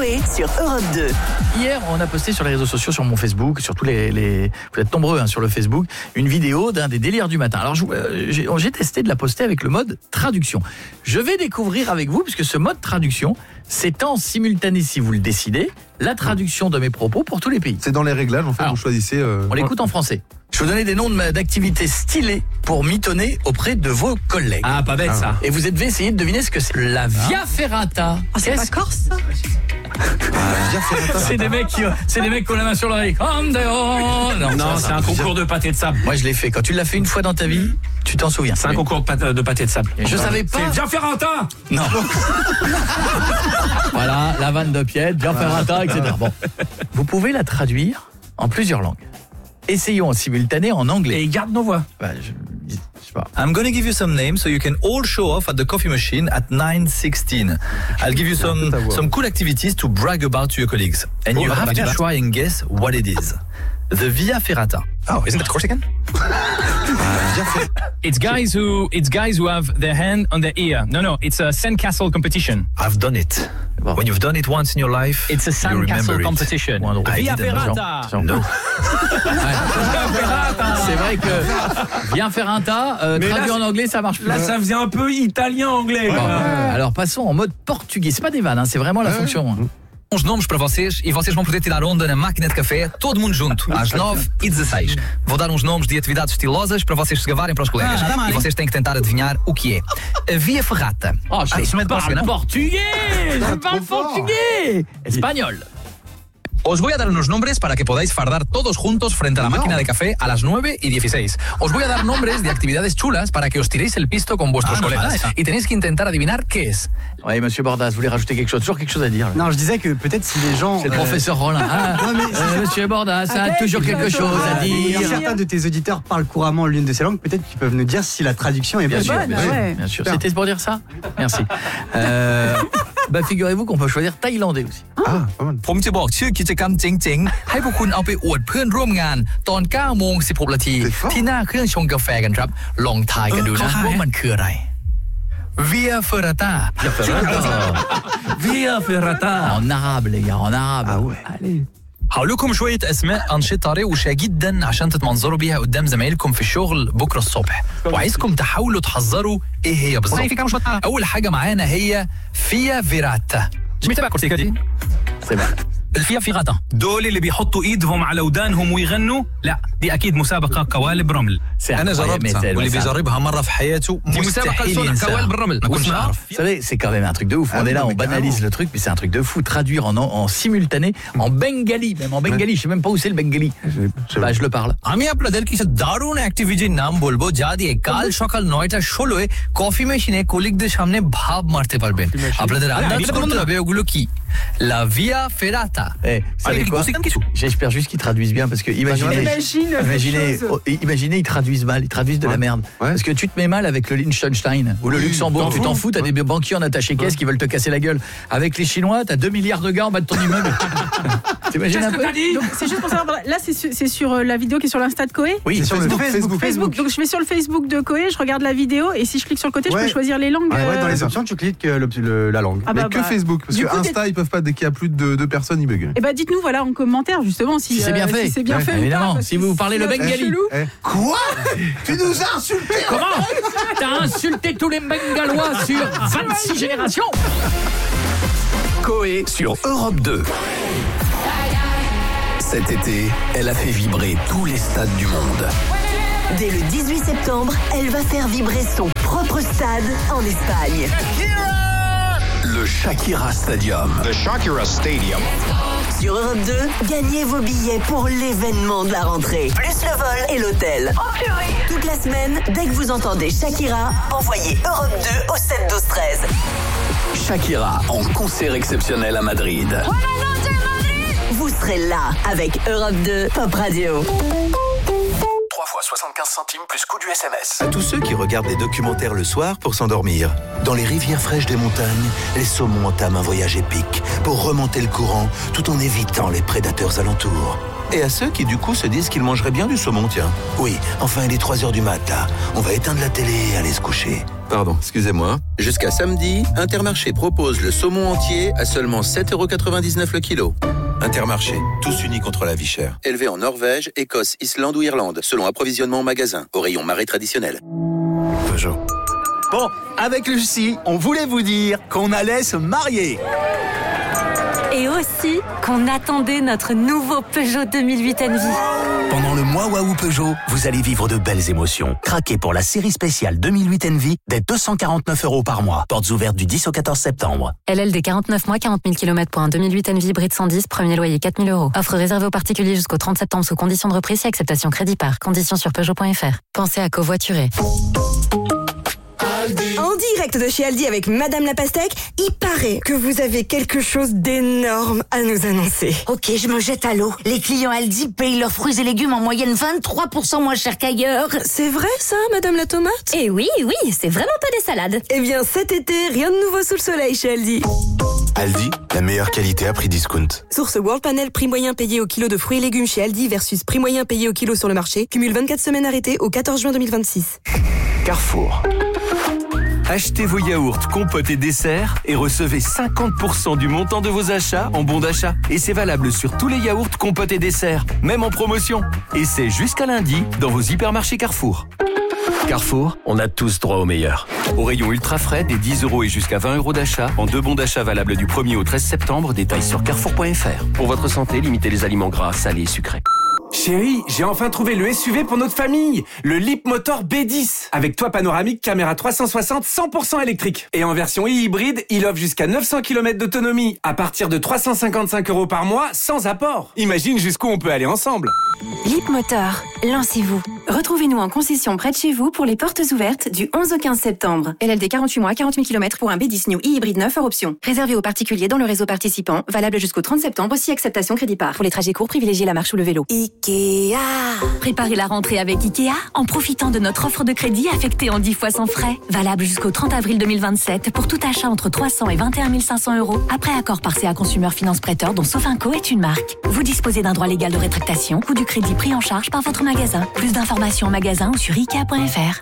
Coé sur Europe 2. Hier, on a posté sur les réseaux sociaux, sur mon Facebook, sur tous les vous êtes nombreux sur le Facebook, une vidéo d'un des délires du matin. Alors j'ai testé de la poster avec le mode traduction. Je vais découvrir avec vous, puisque ce mode traduction, c'est en simultané, si vous le décidez, la traduction de mes propos pour tous les pays. C'est dans les réglages, en fait, Alors, vous choisissez... On l'écoute en français. Je vais vous donner des noms d'activités stylées pour mitonner auprès de vos collègues. Ah, pas bête ça. Et vous devez essayer de deviner ce que c'est. La Via Ferrata. C'est pas corse ça? C'est des mecs qui ont la main sur l'oreille. Non, c'est un concours de pâté de sable. Moi je l'ai fait. Quand tu l'as fait une fois dans ta vie, tu t'en souviens. C'est un concours de pâté de sable. Je savais pas. C'est Via Ferrata. Non. Voilà, la vanne de Piette, Via Ferrata, etc. Bon, vous pouvez la traduire en plusieurs langues. Essayons en simultané en anglais. Et garde nos voix. Bah, je sais pas. I'm going to give you some names so you can all show off at the coffee machine at 9:16. I'll give you some cool activities to brag about to your colleagues. And you have to try and guess what it is. The Via Ferrata. Oh, isn't that Corsican? It's guys who have their hand on their ear. No, it's a sandcastle competition. I've done it. Bon. When you've done it once in your life, It's a you remember sandcastle it. competition. I Via didn't know. Ferrata. No. C'est vrai que Via Ferrata, traduit en anglais, ça marche plus. Là, ça faisait un peu italien-anglais. Bon, alors passons en mode portugais. C'est pas des vannes, hein, c'est vraiment la fonction. Uns nomes para vocês e vocês vão poder tirar onda na máquina de café, todo mundo junto, às 9:16. Vou dar uns nomes de atividades estilosas para vocês se gabarem para os colegas. E vocês têm que tentar adivinhar o que é. A Via Ferrata. Oh, je parle portugais. Je parle portugais. Espagnol. Os voy a dar unos nombres para que podáis fardar todos juntos frente a la máquina de café a las 9:16. Os voy a dar nombres de actividades chulas para que os tiréis el pisto con vuestros colegas. Y tenéis que intentar adivinar qué es. Oui, monsieur Bordas, vous voulez rajouter quelque chose? Toujours quelque chose à dire. Non, je disais que peut-être si les gens... C'est le professeur Rollin. Monsieur Bordas a toujours quelque chose à dire. Si certains de tes auditeurs parlent couramment l'une de ces langues, peut-être qu'ils peuvent nous dire si la traduction est Bien sûr, bonne. bien sûr. C'était pour dire ça? Merci. Figurez-vous qu'on peut choisir thaïlandais aussi. Ah, pas mal. ผมจะบอกชื่อกิจกรรมเจ๋งๆให้พวกคุณเอาไปอวดเพื่อนร่วมงานตอน 9:16 นาทีที่หน้าเครื่องชงกาแฟกันครับลองทายกันดูนะว่ามันคืออะไร Via Ferrata. Via Ferrata. En arabe, les gars, en arabe. Ah ouais. Allez. هقول لكم شوية أسماء أنشطة روشة جدا عشان تتمنظروا بيها قدام زمايلكم في الشغل بكرة الصبح وعايزكم تحاولوا تحذروا إيه هي بالظبط. أول حاجة معانا هي فيا فيراتا. متابع كورسيكا دي؟ الفيا فيراتا دول اللي بيحطوا ايدهم على ودانهم ويغنوا. لا دي اكيد مسابقه قوالب رمل. انا جربتها واللي بيجربها مره في حياته مستحيل ينساها. قوالب الرمل ما كنتش اعرف. Vous savez, c'est quand même un truc de ouf. On est là, on banalise le truc, mais c'est un truc de fou. Traduire en simultané, en bengali, même en bengali. Je sais même pas où c'est le bengali. Bah, je le parle. আমি আপনাদের কিছু দারুণ অ্যাক্টিভিটির নাম বলবো যা দিয়ে কাল সকাল 9:16 কফি মেশিনে কলিগদের সামনে ভাব মারতে পারবেন। আপনাদের আন্দাজ করতে হবে ওগুলো কি। La Via Ferrata. Savez quoi? J'espère juste qu'ils traduisent bien parce que imaginez ils traduisent mal, ils traduisent de la merde. Parce que tu te mets mal avec le Liechtenstein ou le Luxembourg, tu t'en fous, t'as des banquiers en attaché-caisse qui veulent te casser la gueule. Avec les Chinois, t'as 2 milliards de gars en bas de ton immeuble. T'imagines un peu? Donc, c'est juste pour savoir, là c'est sur la vidéo qui est sur l'Insta de Coé? Oui, C'est sur le Facebook. Donc je vais sur le Facebook de Coé, je regarde la vidéo et si je clique sur le côté, je peux choisir les langues. Ouais, dans les options, tu cliques la langue. Ah Mais que Facebook, parce Du que coup, Insta, ils peuvent pas, dès qu'il y a plus de 2 personnes, ils bug. Et bah dites-nous voilà en commentaire justement si c'est bien fait. Si c'est bien fait ou évidemment, pas, si vous parlez le bengali. Quoi? Tu nous as insultés? Comment? T'as insulté tous les Bengalois sur 26 générations. Coé sur Europe 2. Cet été, elle a fait vibrer tous les stades du monde. Dès le 18 septembre, elle va faire vibrer son propre stade en Espagne. Le Shakira Stadium. The Shakira Stadium. Sur Europe 2, gagnez vos billets pour l'événement de la rentrée. Plus le vol et l'hôtel. Toute la semaine, dès que vous entendez Shakira, envoyez Europe 2 au 7 12 13. Shakira en concert exceptionnel à Madrid. Vous serez là avec Europe 2 Pop Radio. 3 fois 75 centimes plus coût du SMS. À tous ceux qui regardent des documentaires le soir pour s'endormir. Dans les rivières fraîches des montagnes, les saumons entament un voyage épique pour remonter le courant tout en évitant les prédateurs alentours. Et à ceux qui du coup se disent qu'ils mangeraient bien du saumon, tiens. Oui, enfin il est 3h du mat là. On va éteindre la télé et aller se coucher. Pardon, excusez-moi. Jusqu'à samedi, Intermarché propose le saumon entier à seulement 7,99€ le kilo. Intermarché, tous unis contre la vie chère. Élevé en Norvège, Écosse, Islande ou Irlande, selon approvisionnement en magasin, au rayon marée traditionnel. Peugeot. Bon, avec Lucie, on voulait vous dire qu'on allait se marier. Et aussi qu'on attendait notre nouveau Peugeot 2008 Envy. Pendant le mois Waouh Peugeot, vous allez vivre de belles émotions. Craquez pour la série spéciale 2008 Envy dès 249€ par mois. Portes ouvertes du 10 au 14 septembre. LLD 49 mois, 40 000 km pour un 2008 Envy hybride 110, premier loyer 4 000€. Offre réservée aux particuliers jusqu'au 30 septembre sous conditions de reprise et acceptation crédit par. Conditions sur Peugeot.fr. Pensez à covoiturer. En direct de chez Aldi avec Madame la Pastèque, il paraît que vous avez quelque chose d'énorme à nous annoncer. Ok, je me jette à l'eau. Les clients Aldi payent leurs fruits et légumes en moyenne 23% moins cher qu'ailleurs. C'est vrai ça, Madame la Tomate? Eh oui, c'est vraiment pas des salades. Eh bien cet été, rien de nouveau sous le soleil chez Aldi. Aldi, la meilleure qualité à prix discount. Source World Panel, prix moyen payé au kilo de fruits et légumes chez Aldi versus prix moyen payé au kilo sur le marché. Cumule 24 semaines arrêtées au 14 juin 2026. Carrefour. Achetez vos yaourts, compotes et desserts et recevez 50% du montant de vos achats en bons d'achat. Et c'est valable sur tous les yaourts, compotes et desserts, même en promotion. Et c'est jusqu'à lundi dans vos hypermarchés Carrefour. Carrefour, on a tous droit au meilleur. Au rayon ultra frais, des 10€ et jusqu'à 20€ d'achat, en 2 bons d'achat valables du 1er au 13 septembre, détails sur carrefour.fr. Pour votre santé, limitez les aliments gras, salés et sucrés. Chérie, j'ai enfin trouvé le SUV pour notre famille, le Leapmotor B10, avec toit panoramique, caméra 360, 100% électrique. Et en version hybride, il offre jusqu'à 900 km d'autonomie, à partir de 355€ par mois, sans apport. Imagine jusqu'où on peut aller ensemble. Leapmotor, lancez-vous. Retrouvez-nous en concession près de chez vous pour les portes ouvertes du 11 au 15 septembre. LLD 48 mois, 40 000 km pour un B10 New e-hybride 9 hors option. Réservé aux particuliers dans le réseau participant, valable jusqu'au 30 septembre, si acceptation crédit par. Pour les trajets courts, privilégiez la marche ou le vélo. Ikea. Préparez la rentrée avec Ikea en profitant de notre offre de crédit affectée en 10 fois sans frais. Valable jusqu'au 30 avril 2027 pour tout achat entre 300 et 21 500€. Après accord par CA Consumer Finance Prêteur dont Sofinco est une marque. Vous disposez d'un droit légal de rétractation ou du crédit pris en charge par votre magasin. Plus d'informations en magasin ou sur Ikea.fr.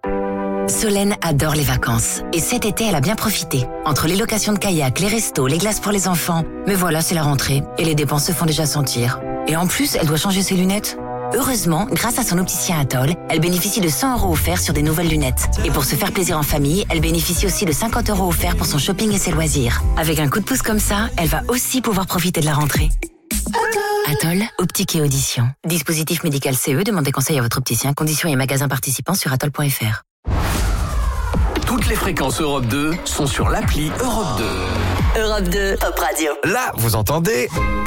Solène adore les vacances. Et cet été, elle a bien profité. Entre les locations de kayak, les restos, les glaces pour les enfants. Mais voilà, c'est la rentrée. Et les dépenses se font déjà sentir. Et en plus, elle doit changer ses lunettes. Heureusement, grâce à son opticien Atoll, elle bénéficie de 100€ offerts sur des nouvelles lunettes. Et pour se faire plaisir en famille, elle bénéficie aussi de 50€ offerts pour son shopping et ses loisirs. Avec un coup de pouce comme ça, elle va aussi pouvoir profiter de la rentrée. Atoll, optique et audition. Dispositif médical CE, demandez conseil à votre opticien. Conditions et magasins participants sur atoll.fr. Toutes les fréquences Europe 2 sont sur l'appli Europe 2. Europe 2, Top Radio. Là, vous entendez ?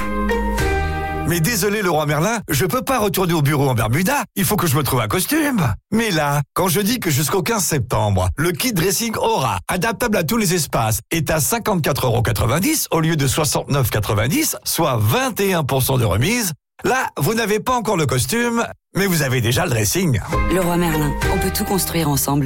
Mais désolé, Leroy Merlin, je peux pas retourner au bureau en Bermuda. Il faut que je me trouve un costume. Mais là, quand je dis que jusqu'au 15 septembre, le kit dressing Aura, adaptable à tous les espaces, est à 54,90€ au lieu de 69,90€, soit 21% de remise, là, vous n'avez pas encore le costume, mais vous avez déjà le dressing. Leroy Merlin, on peut tout construire ensemble.